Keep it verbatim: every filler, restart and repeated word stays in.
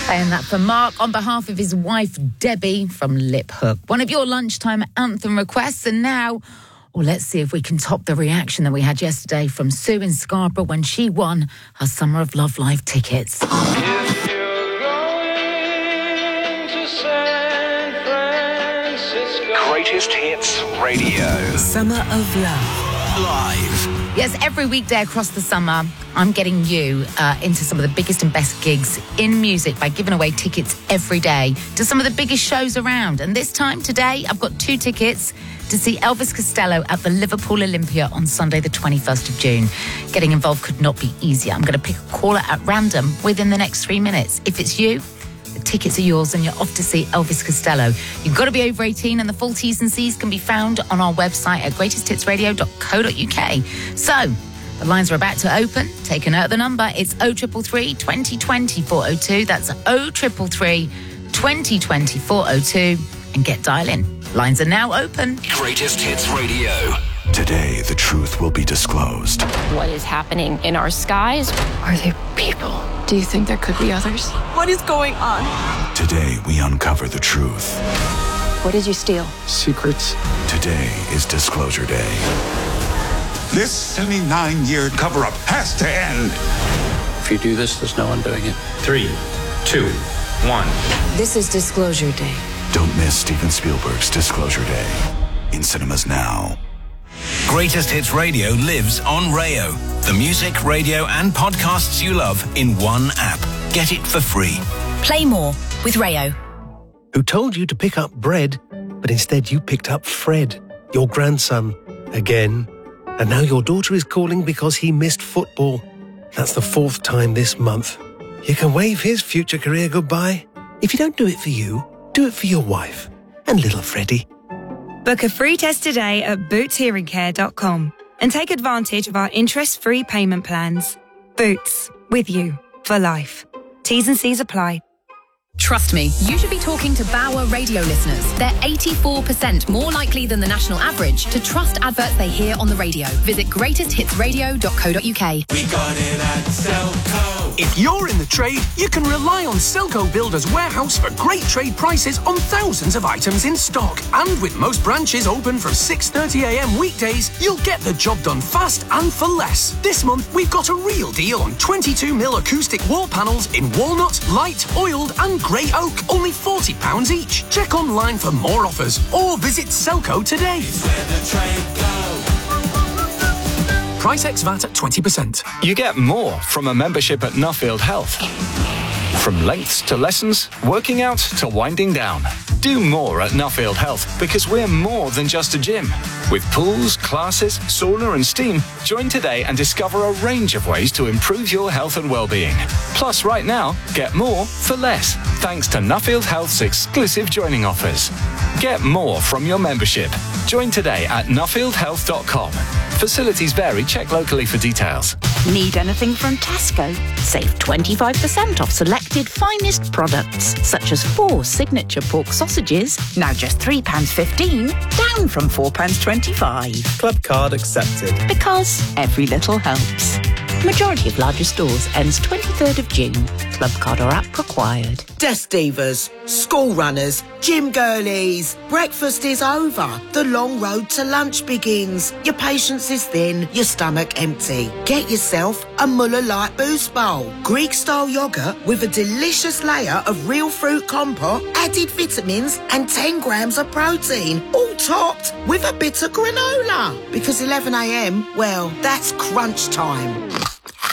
Playing that for Mark on behalf of his wife, Debbie, from Lip Hook. One of your lunchtime anthem requests. And now, well, let's see if we can top the reaction that we had yesterday from Sue in Scarborough when she won her Summer of Love Live tickets. If you're going to San Francisco. Greatest Hits Radio. Summer of Love Live. Yes, every weekday across the summer, I'm getting you uh, into some of the biggest and best gigs in music by giving away tickets every day to some of the biggest shows around. And this time, today, I've got two tickets to see Elvis Costello at the Liverpool Olympia on Sunday, the twenty-first of June. Getting involved could not be easier. I'm going to pick a caller at random within the next three minutes. If it's you, the tickets are yours and you're off to see Elvis Costello. You've got to be over eighteen and the full T's and C's can be found on our website at greatest hits radio dot co dot uk. So, the lines are about to open. Take a note of the number. It's oh three three three, twenty twenty, four oh two. That's oh three three three, twenty twenty, four oh two. And get dialing. Lines are now open. Greatest Hits Radio. Today, the truth will be disclosed. What is happening in our skies? Are they people? Do you think there could be others? What is going on? Today, we uncover the truth. What did you steal? Secrets. Today is Disclosure Day. This seventy-nine-year cover-up has to end. If you do this, there's no undoing it. Three, two, one. This is Disclosure Day. Don't miss Steven Spielberg's Disclosure Day. In cinemas now. Greatest Hits Radio lives on Rayo. The music, radio, and podcasts you love in one app. Get it for free. Play more with Rayo. Who told you to pick up bread, but instead you picked up Fred, your grandson, again. And now your daughter is calling because he missed football. That's the fourth time this month. You can wave his future career goodbye. If you don't do it for you, do it for your wife and little Freddie. Book a free test today at boots hearing care dot com and take advantage of our interest-free payment plans. Boots, with you for life. T's and C's apply. Trust me, you should be talking to Bauer radio listeners. They're eighty-four percent more likely than the national average to trust adverts they hear on the radio. Visit greatest hits radio dot co dot uk. We got it at Selco. If you're in the trade, you can rely on Selco Builders Warehouse for great trade prices on thousands of items in stock. And with most branches open from six thirty a m weekdays, you'll get the job done fast and for less. This month, we've got a real deal on twenty-two mil acoustic wall panels in walnut, light, oiled and grey oak, only forty pounds each. Check online for more offers or visit Selco today. It's where the trade goes. Price ex V A T at twenty percent. You get more from a membership at Nuffield Health. From lengths to lessons, working out to winding down. Do more at Nuffield Health because we're more than just a gym. With pools, classes, sauna and steam, join today and discover a range of ways to improve your health and well-being. Plus, right now, get more for less, thanks to Nuffield Health's exclusive joining offers. Get more from your membership. Join today at nuffield health dot com. Facilities vary. Check locally for details. Need anything from Tesco? Save twenty-five percent off selected finest products, such as four signature pork sausages, now just three pounds fifteen, down from four pounds twenty-five. Club card accepted. Because every little helps. Majority of larger stores ends twenty-third of June. Club card or app required. Desk divas, school runners, gym girlies. Breakfast is over. The long road to lunch begins. Your patience is thin, your stomach empty. Get yourself a Muller Light Boost Bowl. Greek-style yoghurt with a delicious layer of real fruit compote, added vitamins and ten grams of protein. All topped with a bit of granola. Because eleven a m, well, that's crunch time.